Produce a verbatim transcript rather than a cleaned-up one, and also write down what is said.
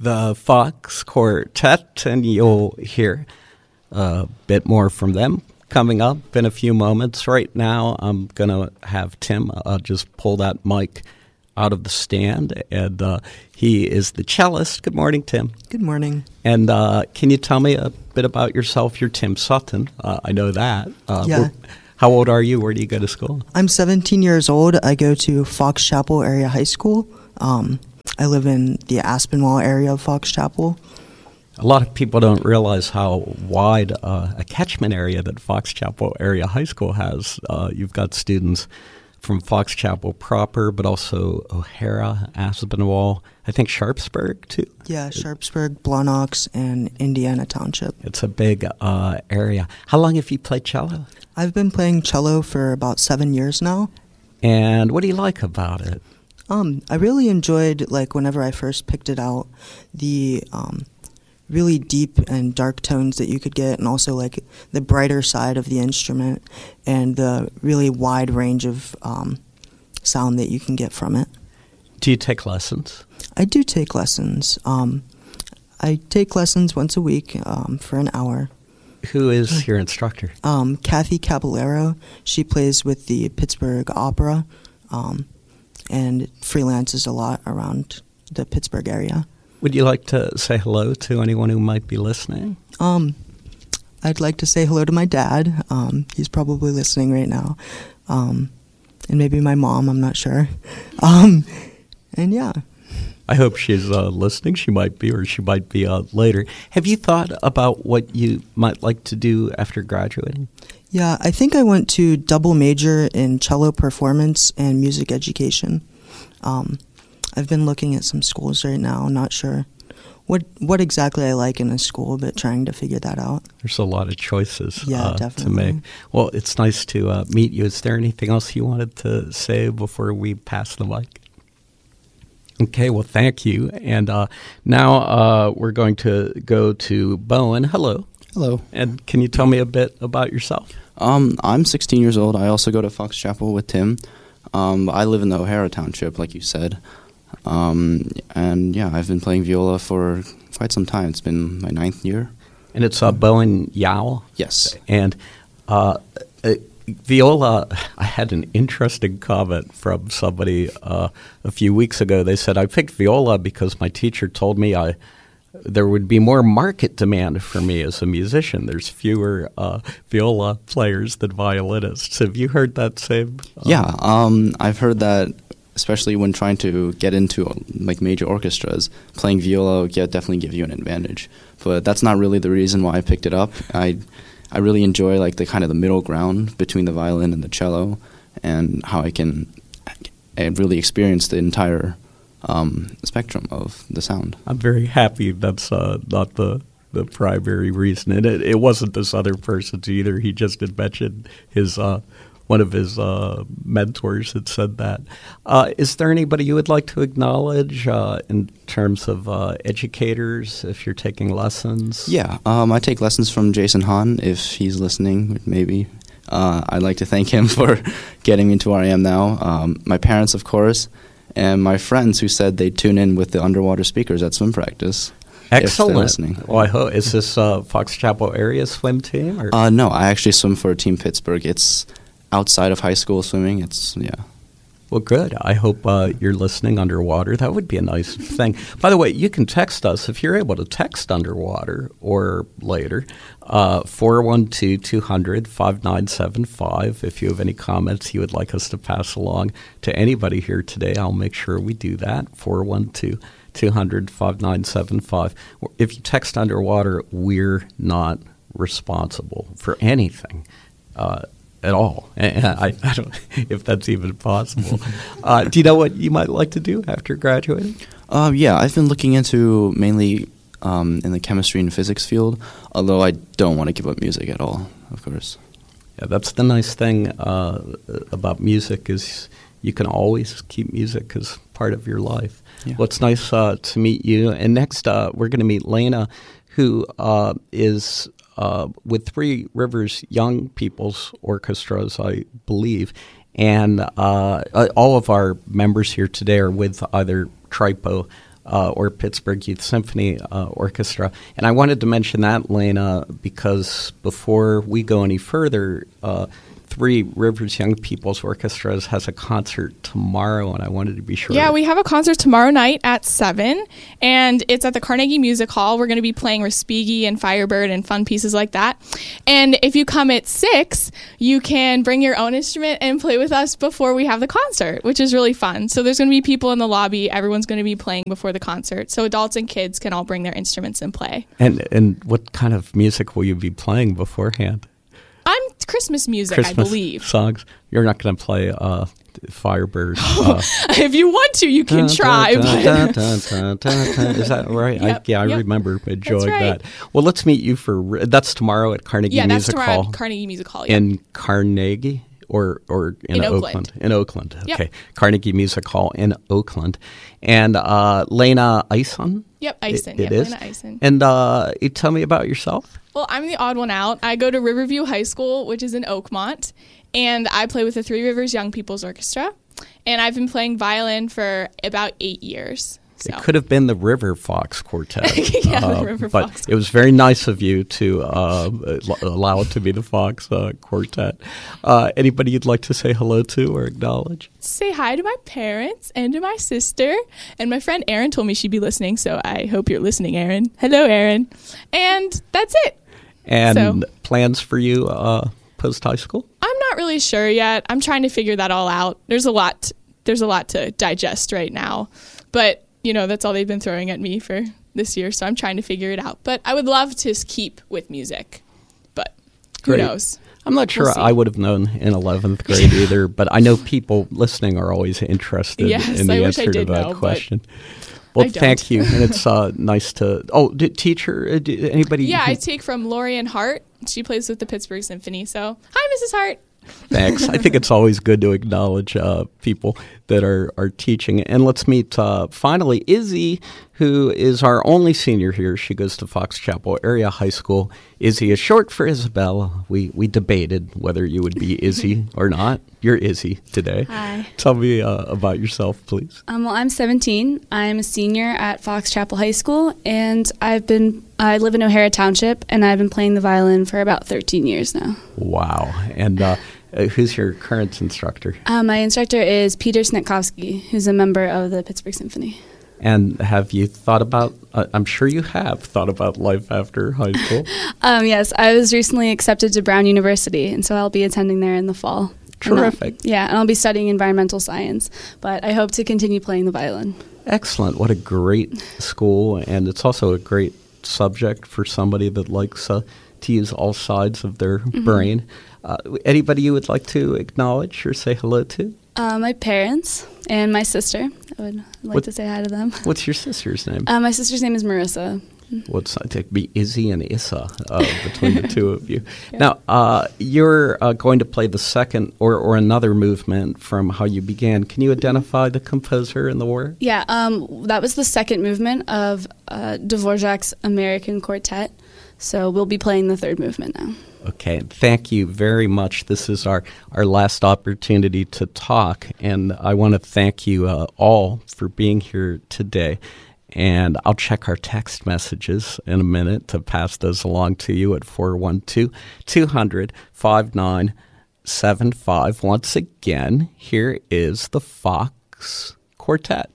the Fox Quartet, and you'll hear a bit more from them coming up in a few moments. Right now, I'm going to have Tim uh, just pull that mic out of the stand, and uh, he is the cellist. Good morning, Tim. Good morning. And uh, can you tell me a bit about yourself? You're Tim Sutton. Uh, I know that. Uh, yeah. How old are you? Where do you go to school? I'm seventeen years old. I go to Fox Chapel Area High School. Um, I live in the Aspinwall area of Fox Chapel. A lot of people don't realize how wide uh, a catchment area that Fox Chapel Area High School has. Uh, you've got students from Fox Chapel proper, but also O'Hara, Aspinwall, I think Sharpsburg, too. Yeah, Sharpsburg, Blawnox, and Indiana Township. It's a big uh, area. How long have you played cello? I've been playing cello for about seven years now. And what do you like about it? Um, I really enjoyed, like, whenever I first picked it out, the um, really deep and dark tones that you could get, and also, like, the brighter side of the instrument, and the really wide range of um, sound that you can get from it. Do you take lessons? I do take lessons. Um, I take lessons once a week um, for an hour. Who is your instructor? Um, Kathy Caballero. She plays with the Pittsburgh Opera um, and freelances a lot around the Pittsburgh area. Would you like to say hello to anyone who might be listening? Um, I'd like to say hello to my dad. Um, he's probably listening right now. Um, and maybe my mom, I'm not sure. Um, and yeah. I hope she's uh, listening. She might be, or she might be uh, later. Have you thought about what you might like to do after graduating? Yeah, I think I want to double major in cello performance and music education. Um, I've been looking at some schools right now, not sure what what exactly I like in a school, but trying to figure that out. There's a lot of choices yeah, uh, definitely. to make. Well, it's nice to uh, meet you. Is there anything else you wanted to say before we pass the mic? Okay, well, thank you. And uh, now uh, we're going to go to Bowen. Hello. Hello. And can you tell me a bit about yourself? Um, I'm sixteen years old. I also go to Fox Chapel with Tim. Um, I live in the O'Hara Township, like you said. Um, and, yeah, I've been playing viola for quite some time. It's been my ninth year. And it's uh, Bowen Yowell? Yes. And uh, uh, viola, I had an interesting comment from somebody uh, a few weeks ago. They said, I picked viola because my teacher told me I there would be more market demand for me as a musician. There's fewer uh, viola players than violinists. Have you heard that same? Uh, yeah, um, I've heard that, especially when trying to get into like major orchestras, playing viola yeah, definitely give you an advantage. But that's not really the reason why I picked it up. I I really enjoy like the kind of the middle ground between the violin and the cello, and how I can I really experience the entire um, spectrum of the sound. I'm very happy that's uh, not the the primary reason, and it, it wasn't this other person's either. He just had mentioned his uh, one of his uh, mentors had said that. Uh, is there anybody you would like to acknowledge uh, in terms of uh, educators, if you're taking lessons? Yeah, um, I take lessons from Jason Hahn, if he's listening, maybe. Uh, I'd like to thank him for getting me to where I am now. Um, my parents, of course, and my friends who said they'd tune in with the underwater speakers at swim practice. Excellent. Listening. Well, I hope, is this uh, Fox Chapel area swim team? Or? Uh, no, I actually swim for Team Pittsburgh. It's outside of high school swimming. It's, yeah. Well, good. I hope uh, you're listening underwater. That would be a nice thing. By the way, you can text us if you're able to text underwater or later, uh, four one two, two hundred, five nine seven five. If you have any comments you would like us to pass along to anybody here today, I'll make sure we do that, four one two, two hundred, five nine seven five. If you text underwater, we're not responsible for anything. Uh At all. I, I don't if that's even possible. Uh, do you know what you might like to do after graduating? Uh, yeah, I've been looking into mainly um, in the chemistry and physics field, although I don't want to give up music at all, of course. Yeah, that's the nice thing uh, about music is you can always keep music as part of your life. Yeah. Well, it's nice uh, to meet you. And next uh, we're going to meet Lena, who uh, is Uh, with Three Rivers Young People's Orchestras, I believe. And uh, all of our members here today are with either TRIPO uh, or Pittsburgh Youth Symphony uh, Orchestra. And I wanted to mention that, Lena, because before we go any further, uh, Three Rivers Young People's Orchestras has a concert tomorrow, and I wanted to be sure. Yeah, we have a concert tomorrow night at seven, and it's at the Carnegie Music Hall. We're going to be playing Respighi and Firebird and fun pieces like that. And if you come at six, you can bring your own instrument and play with us before we have the concert, which is really fun. So there's going to be people in the lobby. Everyone's going to be playing before the concert. So adults and kids can all bring their instruments and play. And and what kind of music will you be playing beforehand? On Christmas music, Christmas I believe. songs. You're not going to play uh, Firebird. Uh, if you want to, you can try. Dun, dun, dun, dun, dun, dun. Is that right? Yep, I, yeah, I yep. remember enjoying right. that. Well, let's meet you for that's tomorrow at Carnegie yeah, that's Music tomorrow Hall at Carnegie Music Hall. Yeah. in Carnegie or or in, In Oakland. Oakland. In Oakland. Yep. Okay, Carnegie Music Hall in Oakland, and uh, Lena Eisen. Yep, Eisen. It, Yep, it is. Lena Eisen. And uh, you tell me about yourself. Well, I'm the odd one out. I go to Riverview High School, which is in Oakmont, and I play with the Three Rivers Young People's Orchestra. And I've been playing violin for about eight years. So. It could have been the River Fox Quartet. yeah, uh, the River but Fox. It was very nice of you to uh, allow it to be the Fox uh, Quartet. Uh, anybody you'd like to say hello to or acknowledge? Say hi to my parents and to my sister. And my friend Erin told me she'd be listening, so I hope you're listening, Erin. Hello, Erin. And that's it. And So- plans for you uh, post-high school? I'm not really sure yet. I'm trying to figure that all out. There's a lot. There's a lot to digest right now, but you know that's all they've been throwing at me for this year. So I'm trying to figure it out. But I would love to just keep with music, but who Great. knows? I'm not sure We'll see. I would have known in eleventh grade either, but I know people listening are always interested Yes, in the I wish I answer to did that know, but question. Well, I don't. thank you, and it's uh, nice to. Oh, did teacher, uh, did anybody? Yeah, who- I take from Lorian Hart. She plays with the Pittsburgh Symphony. So hi, Missus Hart. Thanks. I think it's always good to acknowledge uh, people that are, are teaching. And let's meet uh, finally Izzy, who is our only senior here. She goes to Fox Chapel Area High School. Izzy is short for Isabella. We we debated whether you would be Izzy or not. You're Izzy today. Hi. Tell me uh, about yourself, please. Um, well, I'm seventeen. I'm a senior at Fox Chapel High School, and I've been I live in O'Hara Township, and I've been playing the violin for about thirteen years now. Wow. And uh, uh, who's your current instructor? Um, my instructor is Peter Snetkovsky, who's a member of the Pittsburgh Symphony. And have you thought about, uh, I'm sure you have thought about life after high school. Um, yes, I was recently accepted to Brown University, and so I'll be attending there in the fall. And I'll- Terrific. yeah, and I'll be studying environmental science, but I hope to continue playing the violin. Excellent. What a great school. And it's also a great subject for somebody that likes uh, to use all sides of their Mm-hmm. brain. Uh, anybody you would like to acknowledge or say hello to? Uh, my parents and my sister. I would like What- to say hi to them. What's your sister's name? Uh, my sister's name is Marissa. What's I think be Izzy and Issa uh, between the two of you. Now, uh, you're uh, going to play the second or, or another movement from how you began. Can you identify the composer and the work? Yeah, um, that was the second movement of uh, Dvorak's American Quartet. So we'll be playing the third movement now. Okay, thank you very much. This is our, our last opportunity to talk, and I want to thank you uh, all for being here today. And I'll check our text messages in a minute to pass those along to you at four one two, two hundred, five nine seven five. Once again, here is the Fox Quartet.